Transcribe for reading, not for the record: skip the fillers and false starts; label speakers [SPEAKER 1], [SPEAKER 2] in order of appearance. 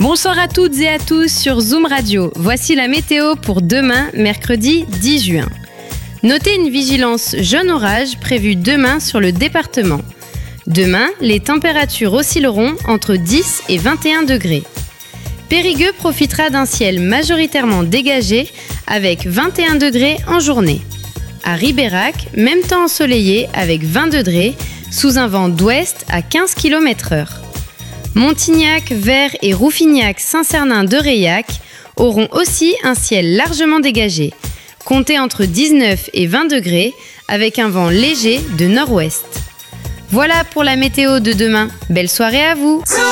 [SPEAKER 1] Bonsoir à toutes et à tous sur Zoom Radio. Voici la météo pour demain, mercredi 10 juin. Notez une vigilance jaune orage prévue demain sur le département. Demain, les températures oscilleront entre 10 et 21 degrés. Périgueux profitera d'un ciel majoritairement dégagé avec 21 degrés en journée. À Ribérac, même temps ensoleillé avec 20 degrés sous un vent d'ouest à 15 km/h. Montignac, Vert et Rouffignac-Saint-Cernin-de-Reillac auront aussi un ciel largement dégagé. Comptez entre 19 et 20 degrés avec un vent léger de nord-ouest. Voilà pour la météo de demain. Belle soirée à vous!